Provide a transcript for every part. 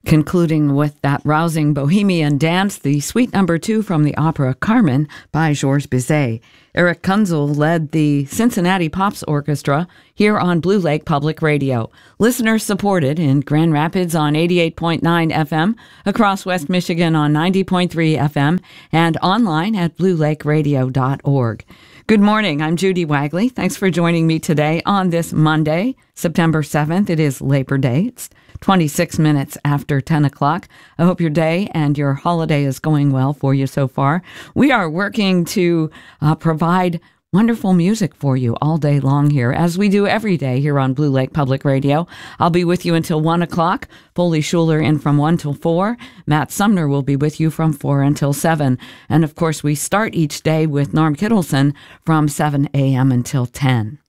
Concluding with that rousing bohemian dance, the Suite No. 2 from the opera Carmen by Georges Bizet. Eric Kunzel led the Cincinnati Pops Orchestra here on Blue Lake Public Radio. Listeners supported in Grand Rapids on 88.9 FM, across West Michigan on 90.3 FM, and online at bluelakeradio.org. Good morning. I'm Judy Wagley. Thanks for joining me today on this Monday, September 7th. It is Labor Day. It's 26 minutes after 10 o'clock. I hope your day and your holiday is going well for you so far. We are working to provide wonderful music for you all day long here, as we do every day here on Blue Lake Public Radio. I'll be with you until 1 o'clock. Foley Schuler in from 1 till 4. Matt Sumner will be with you from 4 until 7. And of course, we start each day with Norm Kittleson from 7 a.m. until 10.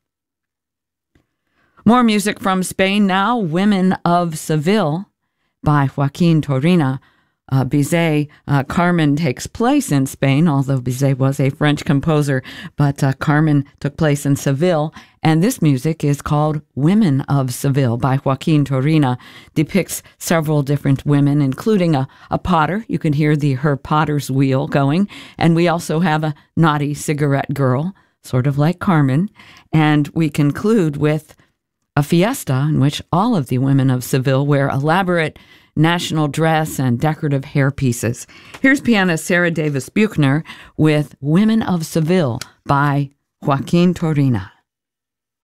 More music from Spain now. Women of Seville by Joaquin Turina. Bizet, Carmen takes place in Spain, although Bizet was a French composer, but Carmen took place in Seville. And this music is called Women of Seville by Joaquin Turina. Depicts several different women, including a potter. You can hear her potter's wheel going. And we also have a naughty cigarette girl, sort of like Carmen. And we conclude with a fiesta in which all of the women of Seville wear elaborate national dress and decorative hair pieces. Here's pianist Sarah Davis Buchner with Women of Seville by Joaquin Turina.